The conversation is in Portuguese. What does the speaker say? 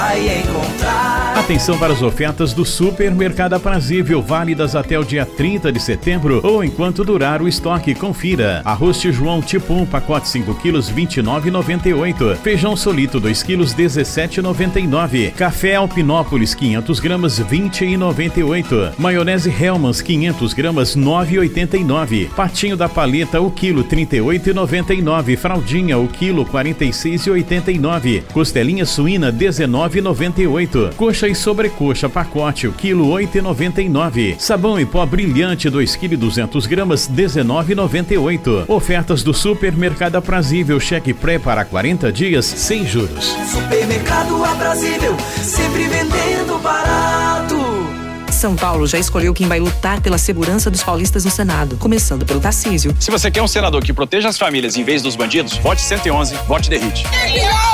Atenção para as ofertas do Supermercado Aprazível, válidas até o dia 30 de setembro ou enquanto durar o estoque. Confira. Arroz Tijuão tipo 1, pacote 5 quilos, R$ 29,98. Feijão Solito 2 quilos, R$ 17,99. Café Alpinópolis 500 gramas, R$ 20,98. Maionese Hellmann's 500 gramas, R$ 9,89. Patinho da Paleta, o quilo, R$ 38,99. Fraldinha, o quilo, R$ 46,89. Costelinha suína, R$ 19,98. Coxa e sobrecoxa, pacote, o quilo, R$ 8,99. Sabão em pó brilhante, 2 kg 200 gramas, R$ 19,98. Ofertas do Supermercado Aprazível, cheque pré para 40 dias, sem juros. Supermercado Aprazível, sempre vendendo barato. São Paulo já escolheu quem vai lutar pela segurança dos paulistas no Senado, começando pelo Tarcísio. Se você quer um senador que proteja as famílias em vez dos bandidos, vote 111, vote Derrite.